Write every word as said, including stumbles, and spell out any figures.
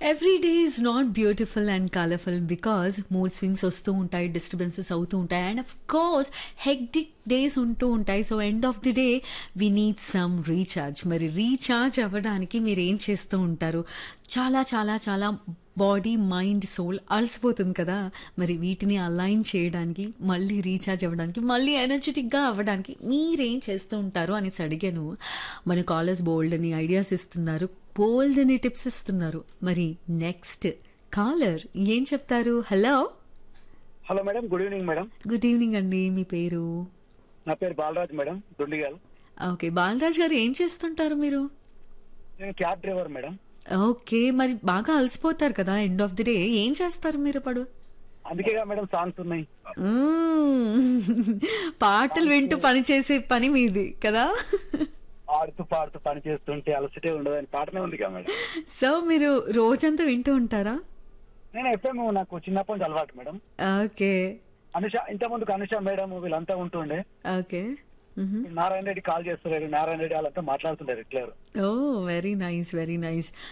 Every day is not beautiful and colourful because mood swings వస్తూ ఉంటాయి, disturbances అవుతూ ఉంటాయి, and of course hectic days ఉంటూ ఉంటాయి. So end of the day we need some recharge. మరి recharge అవ్వడానికి మీరు ఏం చేస్తూ ఉంటారు? చాలా చాలా చాలా బాడీ, మైండ్, సోల్ అలసిపోతుంది కదా. మరి వీటిని అలైన్ చేయడానికి, మళ్ళీ రీఛార్జ్ అవ్వడానికి, మళ్ళీ ఎనర్జెటిక్గా అవ్వడానికి మీరేం చేస్తూ ఉంటారు అనేసి అడిగాను. మన కాలర్స్ బోల్డ్ అని ఐడియాస్ ఇస్తున్నారు, బోల్డ్ అని టిప్స్ ఇస్తున్నారు. మరి నెక్స్ట్ కాలర్ ఏం చెప్తారు? Hello hello madam, good evening madam. Good evening అండి. మీ పేరు? నా పేరు బాలరాజ్ మేడం, దొండిగాల్. ఓకే, బాలరాజ్ గారు ఏం చేస్తుంటారు మీరు? నేను క్యాబ్ డ్రైవర్ మేడం. ఓకే, మరి బాగా అలసిపోతారు కదా ఎండ్ ఆఫ్ ది డే, ఏం చేస్తారు మీరు ఇప్పుడు? అందుకేగా మేడం సాంగ్స్ ఉన్నాయి. మ్మ్. పాటలు వింటూ పని చేసే పని మీది కదా. ఆడుతూ పాడుతూ పని చేస్తుంటే అలసటే ఉండదు అని పాటనే ఉంది కదా మేడం. సో మీరు రోజంతా వింటూ ఉంటారా? నేను ఎఫ్ఎం నాకు చిన్నప్పటి నుంచి అలవాటు మేడం. ఓకే అనుష, ఇంత ముందుకు అనుష మేడం వీళ్ళంతా ఉంటుండే. ఓకే మ్హూ. నారాయణ రెడ్డి కాల్ చేస్తున్నారు, నారాయణ రెడ్డి వాళ్ళంతా మాట్లాడుతుంటారు రెగ్యులర్. ఓ వెరీ నైస్, వెరీ నైస్.